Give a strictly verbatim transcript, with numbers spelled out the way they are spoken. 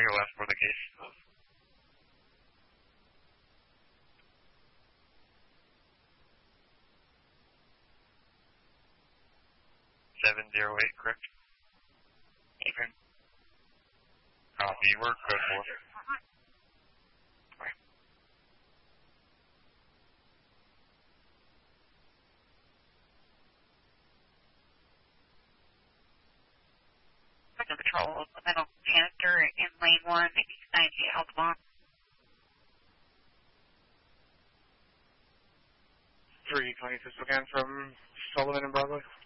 Tango last for the case. seven zero eight, correct? Okay. Copy, we're good for it. Control, middle canister in lane one, ninety Altamont. three twenty-six again from Sullivan and Broadway.